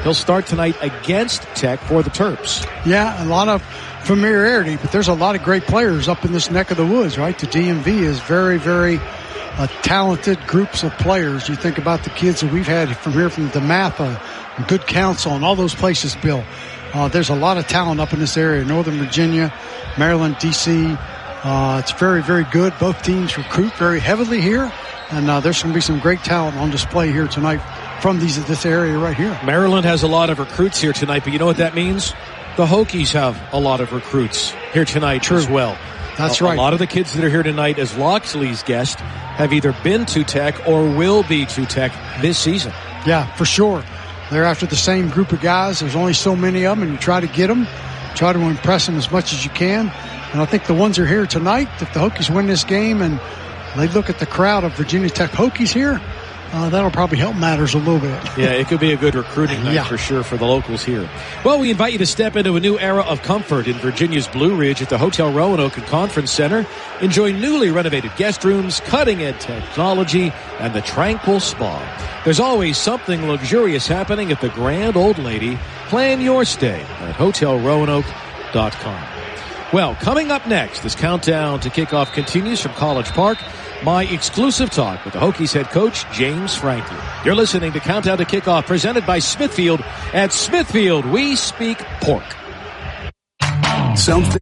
He'll start tonight against Tech for the Terps. Yeah, a lot of familiarity, but there's a lot of great players up in this neck of the woods, right? The DMV is very, very talented groups of players. You think about the kids that we've had from here from DeMatha, Good Counsel, and all those places, Bill. There's a lot of talent up in this area, Northern Virginia, Maryland, D.C. It's very, very good. Both teams recruit very heavily here, and there's going to be some great talent on display here tonight from this area right here. Maryland has a lot of recruits here tonight, but you know what that means? The Hokies have a lot of recruits here tonight as well. That's right. A lot of the kids that are here tonight as Loxley's guest have either been to Tech or will be to Tech this season. Yeah, for sure. They're after the same group of guys. There's only so many of them, and you try to get them, try to impress them as much as you can. And I think the ones that are here tonight, if the Hokies win this game and they look at the crowd of Virginia Tech Hokies here, that'll probably help matters a little bit. Yeah, it could be a good recruiting night for sure for the locals here. Well, we invite you to step into a new era of comfort in Virginia's Blue Ridge at the Hotel Roanoke and Conference Center. Enjoy newly renovated guest rooms, cutting-edge technology, and the tranquil spa. There's always something luxurious happening at the Grand Old Lady. Plan your stay at hotelroanoke.com. Well, coming up next, this countdown to kickoff continues from College Park. My exclusive talk with the Hokies head coach, James Franklin. You're listening to Countdown to Kickoff, presented by Smithfield. At Smithfield, we speak pork. Something.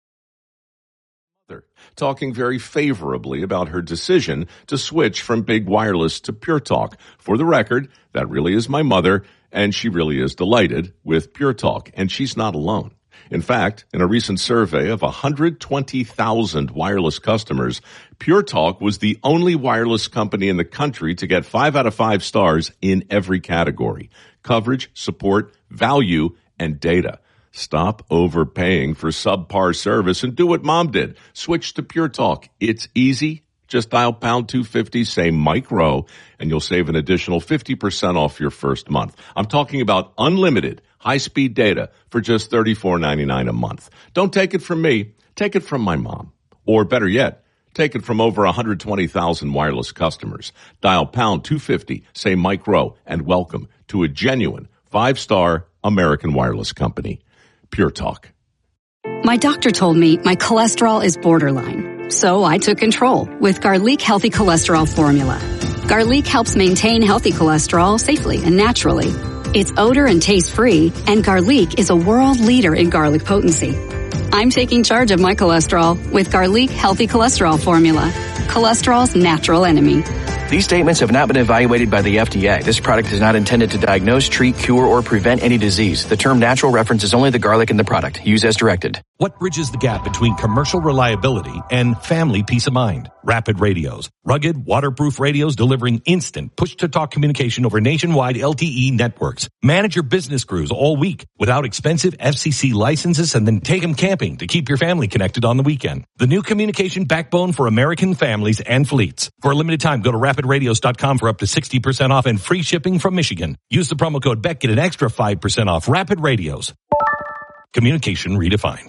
Talking very favorably about her decision to switch from Big Wireless to Pure Talk. For the record, that really is my mother, and she really is delighted with Pure Talk, and she's not alone. In fact, in a recent survey of 120,000 wireless customers, Pure Talk was the only wireless company in the country to get 5 out of 5 stars in every category: coverage, support, value, and data. Stop overpaying for subpar service and do what Mom did. Switch to Pure Talk. It's easy. Just dial pound 250, say Mike Rowe, and you'll save an additional 50% off your first month. I'm talking about unlimited high-speed data for just $34.99 a month. Don't take it from me. Take it from my mom. Or better yet, take it from over 120,000 wireless customers. Dial pound 250, say Mike Rowe, and welcome to a genuine 5-star American wireless company. Pure Talk. My doctor told me my cholesterol is borderline, so I took control with Garlic Healthy Cholesterol Formula. Garlic helps maintain healthy cholesterol safely and naturally. It's odor and taste-free, and Garlic is a world leader in garlic potency. I'm taking charge of my cholesterol with Garlic Healthy Cholesterol Formula, cholesterol's natural enemy. These statements have not been evaluated by the FDA. This product is not intended to diagnose, treat, cure, or prevent any disease. The term natural references only the garlic in the product. Use as directed. What bridges the gap between commercial reliability and family peace of mind? Rapid Radios. Rugged, waterproof radios delivering instant push-to-talk communication over nationwide LTE networks. Manage your business crews all week without expensive FCC licenses, and then take them camping to keep your family connected on the weekend. The new communication backbone for American families and fleets. For a limited time, go to rapidradios.com for up to 60% off and free shipping from Michigan. Use the promo code BECK, get an extra 5% off. Rapid Radios. Communication redefined.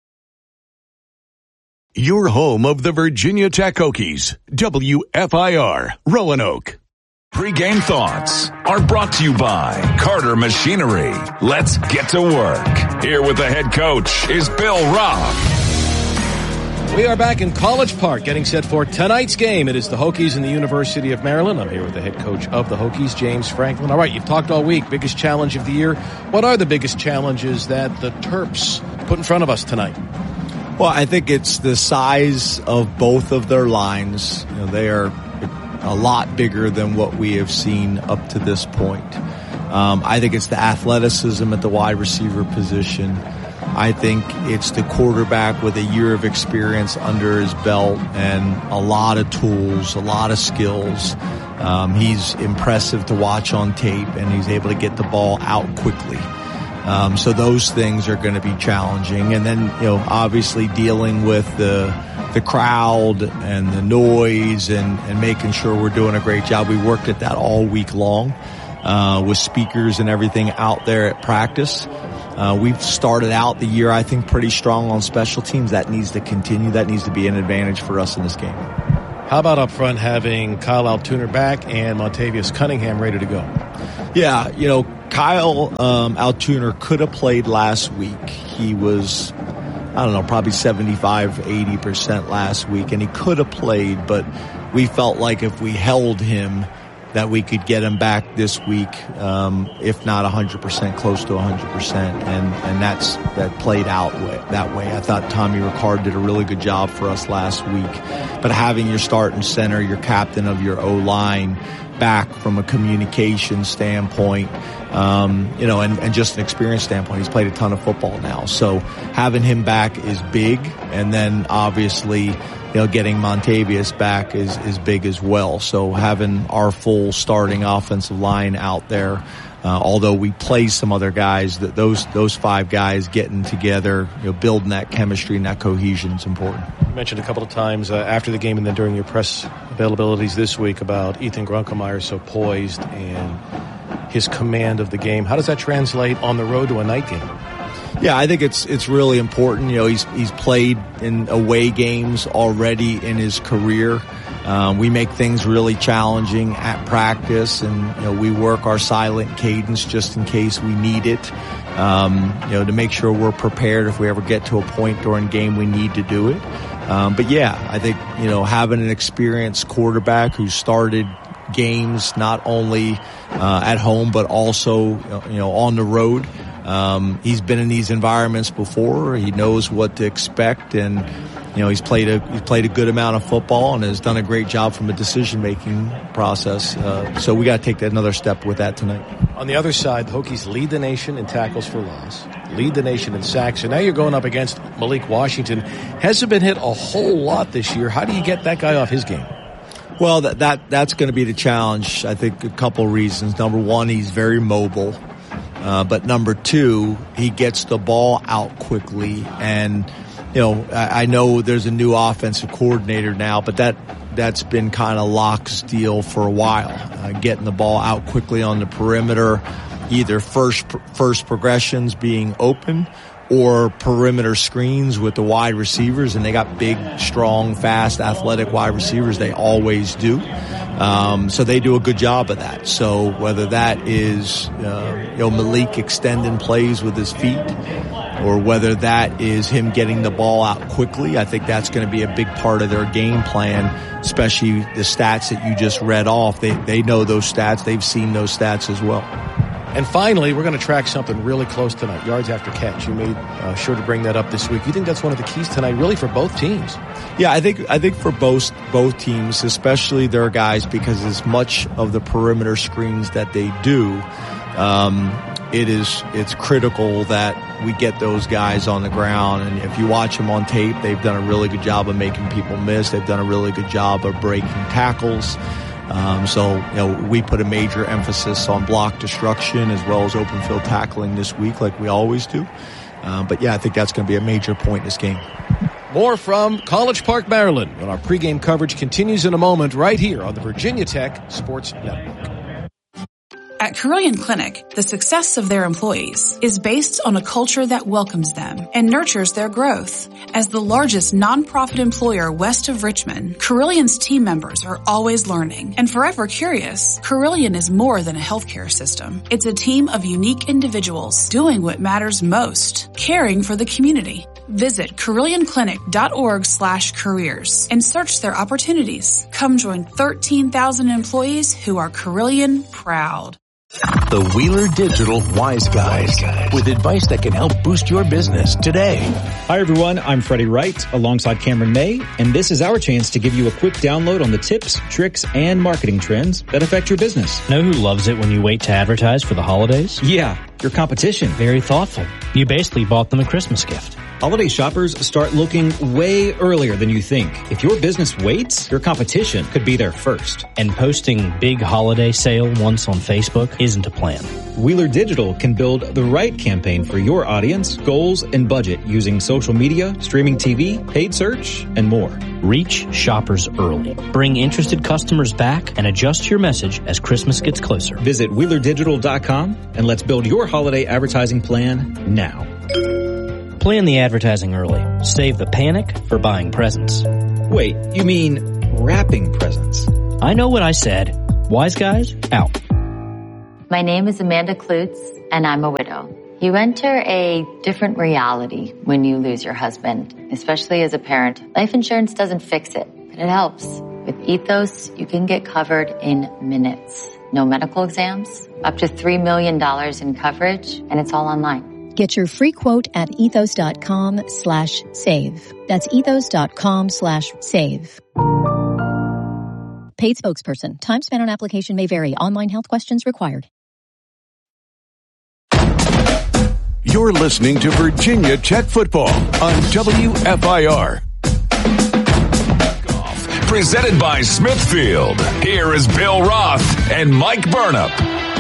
Your home of the Virginia Tech Hokies, WFIR, Roanoke. Pre-game thoughts are brought to you by Carter Machinery. Let's get to work. Here with the head coach is Bill Robb. We are back in College Park getting set for tonight's game. It is the Hokies and the University of Maryland. I'm here with the head coach of the Hokies, James Franklin. All right, you've talked all week. Biggest challenge of the year. What are the biggest challenges that the Terps put in front of us tonight? Well, I think it's the size of both of their lines. You know, they are a lot bigger than what we have seen up to this point. I think it's the athleticism at the wide receiver position. I think it's the quarterback with a year of experience under his belt and a lot of tools, a lot of skills. He's impressive to watch on tape, and he's able to get the ball out quickly. So those things are going to be challenging. And then, you know, obviously dealing with the crowd and the noise and making sure we're doing a great job. We worked at that all week long, with speakers and everything out there at practice. We've started out the year, I think, pretty strong on special teams. That needs to continue. That needs to be an advantage for us in this game. How about up front having Kyle Altuner back and Montavious Cunningham ready to go? Yeah, Kyle Altuner could have played last week. He was, probably 75, 80% last week, and he could have played, but we felt like if we held him, that we could get him back this week, if not 100%, close to 100%, and that played out that way. I thought Tommy Ricard did a really good job for us last week, but having your starting center, your captain of your O-line back from a communication standpoint, and just an experience standpoint, he's played a ton of football now, so having him back is big, and then obviously getting Montavious back is big as well. So having our full starting offensive line out there, although we play some other guys, that those 5 guys getting together, building that chemistry and that cohesion is important. You mentioned a couple of times after the game and then during your press availabilities this week about Ethan Grunkemeyer so poised and his command of the game. How does that translate on the road to a night game? Yeah, I think it's really important. He's played in away games already in his career. We make things really challenging at practice, and we work our silent cadence just in case we need it. To make sure we're prepared if we ever get to a point during game we need to do it. But yeah, I think having an experienced quarterback who started games not only at home but also on the road. He's been in these environments before. He knows what to expect, and he's played a good amount of football and has done a great job from a decision-making process. So we got to take another step with that tonight. On the other side, the Hokies lead the nation in tackles for loss, lead the nation in sacks, and now you're going up against Malik Washington. Hasn't been hit a whole lot this year. How do you get that guy off his game? Well, that's going to be the challenge. I think a couple reasons. Number one, he's very mobile. But number two, he gets the ball out quickly. And, I know there's a new offensive coordinator now, but that's been kind of Locke's deal for a while. Getting the ball out quickly on the perimeter, either first progressions being open or perimeter screens with the wide receivers. And they got big, strong, fast, athletic wide receivers. They always do. So they do a good job of that. So whether that is, Malik extending plays with his feet or whether that is him getting the ball out quickly, I think that's going to be a big part of their game plan, especially the stats that you just read off. They know those stats. They've seen those stats as well. And finally, we're going to track something really close tonight, yards after catch. You made sure to bring that up this week. You think that's one of the keys tonight, really, for both teams? Yeah, I think for both teams, especially their guys, because as much of the perimeter screens that they do, it's critical that we get those guys on the ground. And if you watch them on tape, they've done a really good job of making people miss. They've done a really good job of breaking tackles. So we put a major emphasis on block destruction as well as open field tackling this week, like we always do. But yeah, I think that's going to be a major point in this game. More from College Park, Maryland, when our pregame coverage continues in a moment right here on the Virginia Tech Sports Network. At Carilion Clinic, the success of their employees is based on a culture that welcomes them and nurtures their growth. As the largest nonprofit employer west of Richmond, Carillion's team members are always learning and forever curious. Carilion is more than a healthcare system. It's a team of unique individuals doing what matters most, caring for the community. Visit CarillionClinic.org/careers and search their opportunities. Come join 13,000 employees who are Carilion proud. The Wheeler Digital Wise Guys, with advice that can help boost your business today. Hi everyone, I'm Freddie Wright alongside Cameron May, and this is our chance to give you a quick download on the tips, tricks, and marketing trends that affect your business. Know who loves it when you wait to advertise for the holidays? Yeah, your competition. Very thoughtful. You basically bought them a Christmas gift. Holiday shoppers start looking way earlier than you think. If your business waits, your competition could be there first. And posting big holiday sale once on Facebook isn't a plan. Wheeler Digital can build the right campaign for your audience, goals, and budget using social media, streaming TV, paid search, and more. Reach shoppers early. Bring interested customers back and adjust your message as Christmas gets closer. Visit WheelerDigital.com and let's build your holiday advertising plan now. Plan the advertising early. Save the panic for buying presents. Wait, you mean wrapping presents? I know what I said. Wise Guys, out. My name is Amanda Klutz, and I'm a widow. You enter a different reality when you lose your husband, especially as a parent. Life insurance doesn't fix it, but it helps. With Ethos, you can get covered in minutes. No medical exams, up to $3 million in coverage, and it's all online. Get your free quote at ethos.com/save. That's ethos.com/save. Paid spokesperson. Time spent on application may vary. Online health questions required. You're listening to Virginia Tech Football on WFIR. Presented by Smithfield. Here is Bill Roth and Mike Burnup.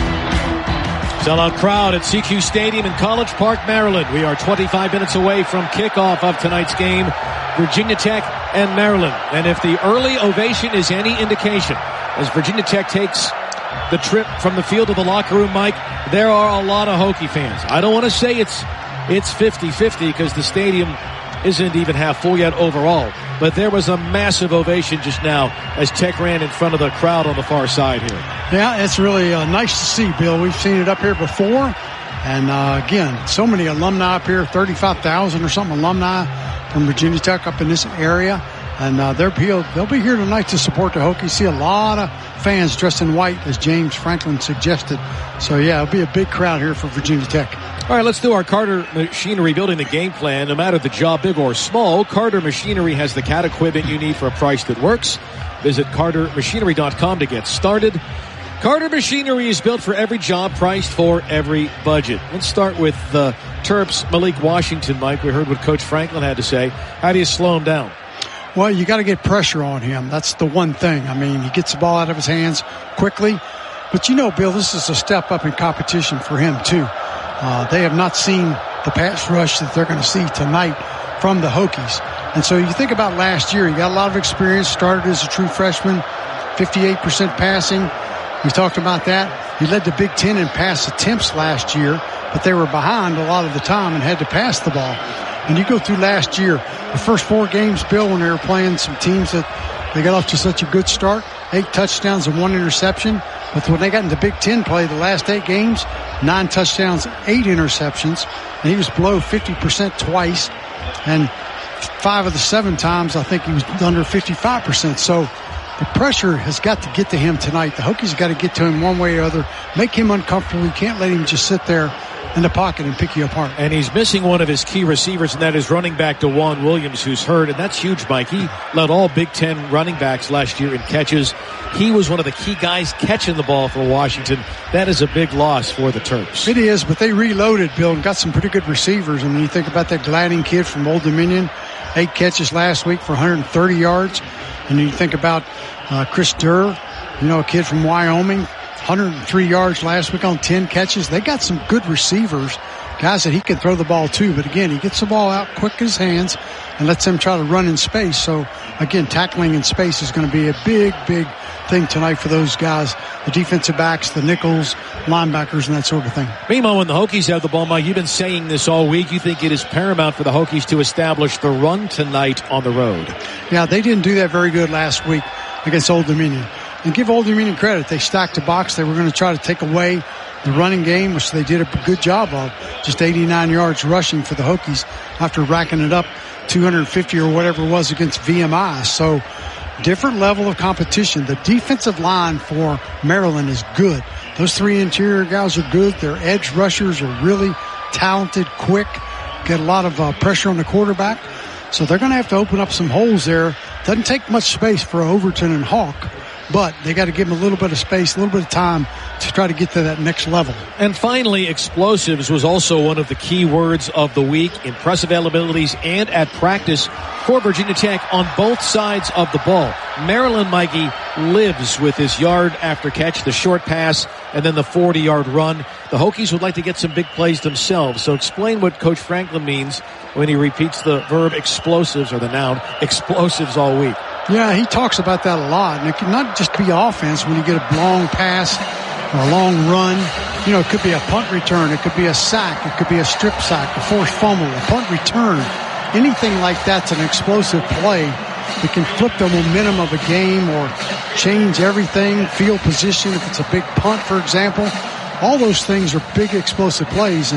Sellout crowd at CQ Stadium in College Park, Maryland. We are 25 minutes away from kickoff of tonight's game, Virginia Tech and Maryland. And if the early ovation is any indication, as Virginia Tech takes the trip from the field to the locker room, Mike, there are a lot of Hokie fans. I don't want to say it's 50-50 because the stadium isn't even half full yet overall. But there was a massive ovation just now as Tech ran in front of the crowd on the far side here. Yeah, it's really nice to see, Bill. We've seen it up here before. And again, so many alumni up here, 35,000 or something alumni from Virginia Tech up in this area. And they'll be here tonight to support the Hokies. See a lot of fans dressed in white, as James Franklin suggested. So, yeah, it'll be a big crowd here for Virginia Tech. All right, let's do our Carter Machinery building the game plan. No matter the job, big or small, Carter Machinery has the CAT equipment you need for a price that works. Visit CarterMachinery.com to get started. Carter Machinery is built for every job, priced for every budget. Let's start with the Terps, Malik Washington, Mike. We heard what Coach Franklin had to say. How do you slow him down? Well, you got to get pressure on him. That's the one thing. I mean, he gets the ball out of his hands quickly. But, you know, Bill, this is a step up in competition for him, too. They have not seen the pass rush that they're going to see tonight from the Hokies. And so you think about last year, he got a lot of experience, started as a true freshman, 58% passing. We talked about that. He led the Big Ten in pass attempts last year, but they were behind a lot of the time and had to pass the ball. And you go through last year, the first 4 games, Bill, when they were playing some teams that they got off to such a good start, 8 touchdowns and 1 interception. But when they got into Big Ten play, the last 8 games, 9 touchdowns, 8 interceptions. And he was below 50% twice. And 5 of the 7 times, I think he was under 55%. So the pressure has got to get to him tonight. The Hokies got to get to him one way or other, make him uncomfortable. You can't let him just sit there in the pocket and pick you apart. And he's missing one of his key receivers, and that is running back DeJuan Williams, who's hurt, and that's huge, Mike. He led all Big Ten running backs last year in catches. He was one of the key guys catching the ball for Washington. That is a big loss for the Terps. It is, but they reloaded, Bill, and got some pretty good receivers. And when you think about that Gladding kid from Old Dominion, 8 catches last week for 130 yards. And you think about Chris Durr, a kid from Wyoming, 103 yards last week on 10 catches. They got some good receivers, guys that he can throw the ball to. But again, he gets the ball out quick in his hands and lets them try to run in space. So again, tackling in space is going to be a big, big thing tonight for those guys, the defensive backs, the nickels, linebackers, and that sort of thing. Meanwhile, when the Hokies have the ball, Mike, you've been saying this all week. You think it is paramount for the Hokies to establish the run tonight on the road. Yeah, they didn't do that very good last week against Old Dominion. And give Old Dominion credit. They stacked the box. They were going to try to take away the running game, which they did a good job of. Just 89 yards rushing for the Hokies after racking it up 250 or whatever it was against VMI. So different level of competition. The defensive line for Maryland is good. Those 3 interior guys are good. Their edge rushers are really talented, quick, get a lot of pressure on the quarterback. So they're going to have to open up some holes there. Doesn't take much space for Overton and Hawk, but they got to give them a little bit of space, a little bit of time to try to get to that next level. And finally, explosives was also one of the key words of the week. Impressive availabilities and at practice for Virginia Tech on both sides of the ball. Maryland, Mikey, lives with this yard after catch, the short pass, and then the 40-yard run. The Hokies would like to get some big plays themselves. So explain what Coach Franklin means when he repeats the verb explosives, or the noun explosives, all week. Yeah, he talks about that a lot. And it can not just be offense when you get a long pass or a long run. It could be a punt return. It could be a sack. It could be a strip sack, a forced fumble, a punt return. Anything like that's an explosive play that can flip the momentum of a game or change everything, field position if it's a big punt, for example. All those things are big explosive plays,